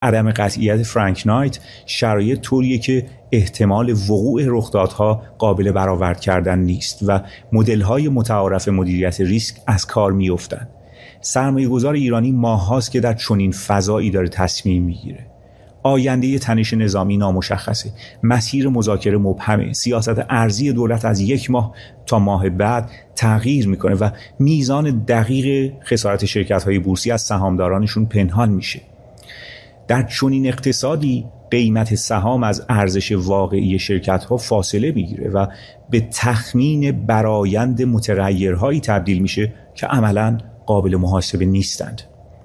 عدم قطعیت فرانک نایت شرایط طوریه که احتمال وقوع رخدادها قابل برآورد کردن نیست و مدل‌های متعارف مدیریت ریسک از کار می‌افتند. سرمایه‌گذار ایرانی ماه‌هاست که در چنین فضایی داره تصمیم می‌گیره. آینده تنش نظامی نامشخصه، مسیر مذاکره مبهمه، سیاست ارزی دولت از یک ماه تا ماه بعد تغییر میکنه و میزان دقیق خسارت شرکت‌های بورسی از سهامدارانشون پنهان میشه. در چنین اقتصادی قیمت سهام از ارزش واقعی شرکت‌ها فاصله میگیره و به تخمین برآیند متغیرهایی تبدیل میشه که عملاً قابل محاسبه نیستند.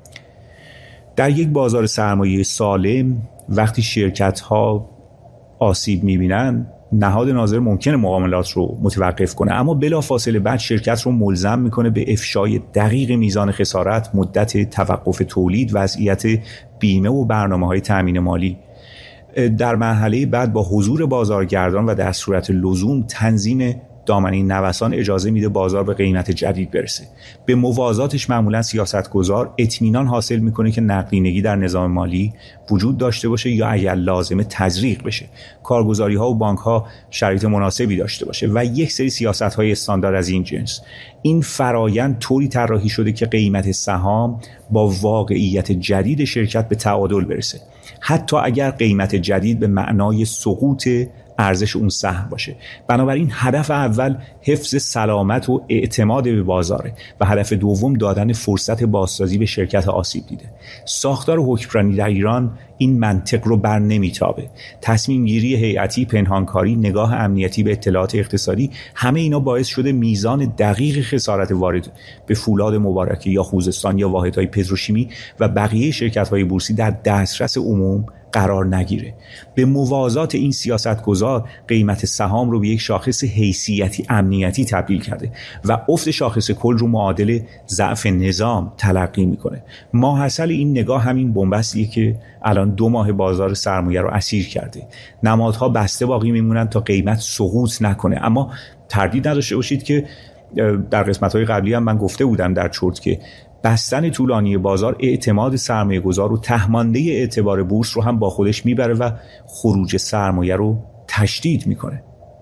در یک بازار سرمایه سالم وقتی شرکت‌ها آسیب می‌بینن، نهاد ناظر ممکنه معاملات رو متوقف کنه، اما بلافاصله بعد شرکت رو ملزم میکنه به افشای دقیق میزان خسارت، مدت توقف تولید، وضعیت بیمه و برنامه‌های تأمین مالی. در مرحله بعد با حضور بازارگردان و در صورت لزوم تنظیم دامنه نوسان اجازه میده بازار به قیمت جدید برسه. به موازاتش معمولا سیاستگزار اطمینان حاصل میکنه که نقدینگی در نظام مالی وجود داشته باشه یا اگر لازمه تزریق بشه، کارگزاری ها و بانک ها شرایط مناسبی داشته باشه و یک سری سیاست های استاندارد از این جنس. این فرایند طوری طراحی شده که قیمت سهام با واقعیت جدید شرکت به تعادل برسه، حتی اگر قیمت جدید به معنای سقوط ارزش اون سهم باشه. بنابراین هدف اول حفظ سلامت و اعتماد به بازاره و هدف دوم دادن فرصت بازسازی به شرکت آسیب دیده. ساختار حکمرانی در ایران این منطق رو بر نمیتابه. تصمیم گیری هیئتی، پنهانکاری، نگاه امنیتی به اطلاعات اقتصادی، همه اینا باعث شده میزان دقیق خسارت وارد به فولاد مبارکه یا خوزستان یا واحدهای پتروشیمی و بقیه شرکت‌های بورسی در دسترس عموم قرار نگیره. به موازات این سیاستگزار قیمت سهام رو به یک شاخص حیثیتی امنیتی تبدیل کرده و افت شاخص کل رو معادل ضعف نظام تلقی میکنه. ماحصل این نگاه همین بنبستیه که الان 2 ماه بازار سرمایه رو اسیر کرده. نمادها بسته باقی میمونن تا قیمت سقوط نکنه، اما تردید نداشته باشید که در قسمت‌های قبلی هم من گفته بودم در چرت که بستن طولانی بازار اعتماد سرمایه گذار و تهمانده اعتبار بورس رو هم با خودش میبره و خروج سرمایه رو تشدید میکنه.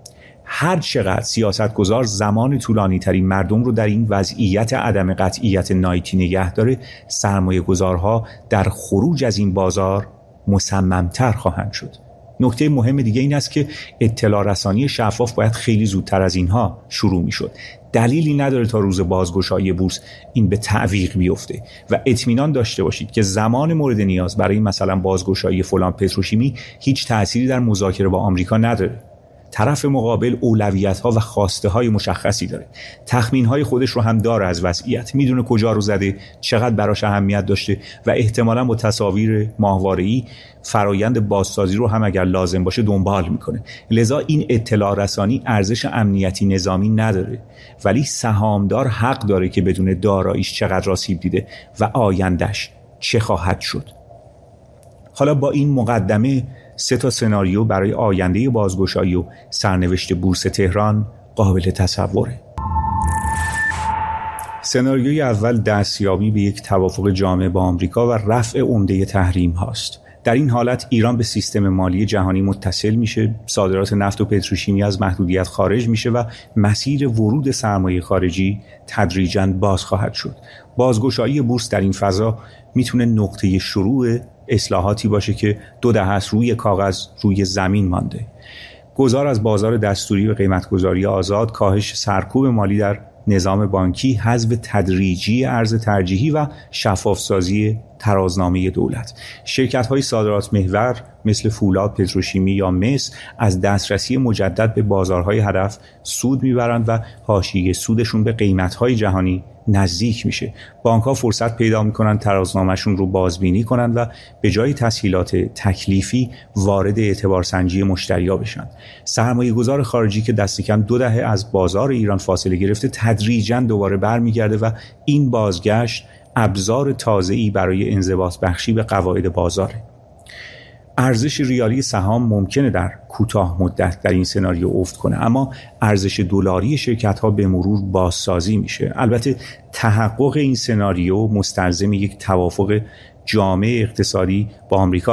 هر چقدر سیاستگزار زمان طولانی تری مردم رو در این وضعیت عدم قطعیت نایتی نگه داره، سرمایه گذارها در خروج از این بازار مصممتر خواهند شد. نکته مهم دیگه این است که اطلاع رسانی شفاف باید خیلی زودتر از اینها شروع میشد. دلیلی نداره تا روز بازگشایی بورس این به تعویق بیفته و اطمینان داشته باشید که زمان مورد نیاز برای مثلا بازگشایی فلان پتروشیمی هیچ تأثیری در مذاکره با آمریکا نداره. طرف مقابل اولویت‌ها و خواسته‌های مشخصی داره. تخمین‌های خودش رو هم داره از وضعیت، میدونه کجا رو زده، چقدر براش اهمیت داشته و احتمالاً با تصاویر ماهواره‌ای فرایند بازسازی رو هم اگر لازم باشه دنبال میکنه. لذا این اطلاع رسانی ارزش امنیتی نظامی نداره، ولی سهامدار حق داره که بدون داراییش چقدر آسیب دیده و آیندهش چه خواهد شد. حالا با این مقدمه 3 سناریو برای آینده بازگشایی و سرنوشت بورس تهران قابل تصوره. سناریوی اول دستیابی به یک توافق جامع با آمریکا و رفع عمده تحریم هاست. در این حالت ایران به سیستم مالی جهانی متصل میشه، صادرات نفت و پتروشیمی از محدودیت خارج میشه و مسیر ورود سرمایه خارجی تدریجاً باز خواهد شد. بازگشایی بورس در این فضا میتونه نقطه شروع اصلاحاتی باشه که 2 دهه است روی کاغذ روی زمین مانده. گذار از بازار دستوری به قیمتگذاری آزاد، کاهش سرکوب مالی در نظام بانکی، حذف تدریجی ارز ترجیحی و شفافسازی ترازنامه دولت. شرکت‌های صادرات محور مثل فولاد، پتروشیمی یا مس از دسترسی مجدد به بازارهای هدف سود میبرند و حاشیه سودشون به قیمت‌های جهانی نزدیک میشه. بانک‌ها فرصت پیدا میکنن ترازنامه‌شون رو بازبینی کنن و به جای تسهیلات تکلیفی وارد اعتبارسنجی مشتری‌ها بشن. سرمایه‌گذار خارجی که دست کم 2 دهه از بازار ایران فاصله گرفته تدریجاً دوباره برمیگرده و این بازگشت ابزار تازه‌ای برای انضباط بخشی به قواعد بازاره. ارزش ریالی سهام ممکنه در کوتاه مدت در این سناریو افت کنه، اما ارزش دلاری شرکت‌ها به مرور بازسازی میشه. البته تحقق این سناریو مستلزم یک توافق جامعه اقتصادی با آمریکا